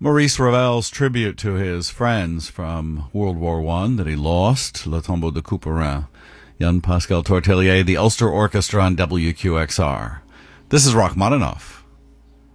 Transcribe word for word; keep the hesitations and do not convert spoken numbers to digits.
Maurice Ravel's tribute to his friends from World War One that he lost, Le Tombeau de Couperin. Jan Pascal Tortelier, the Ulster Orchestra on W Q X R. This is Rachmaninoff.